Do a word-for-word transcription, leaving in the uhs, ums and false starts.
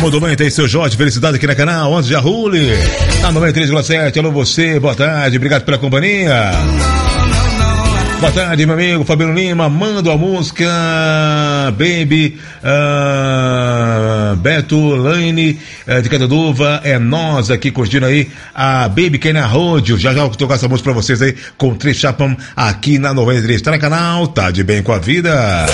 Mundo Bem, tem seu Jorge, felicidade aqui na canal, onze de Arrule, na noventa e três vírgula sete. Alô você, boa tarde, obrigado pela companhia. Boa tarde, meu amigo Fabiano Lima, manda a música Baby, uh, Beto, Laine, uh, de Cataduva, é nós aqui curtindo aí a Baby que é na rádio. Já já vou tocar essa música pra vocês aí com Três Chapam aqui na noventa e três. Tá no canal, tá de bem com a vida.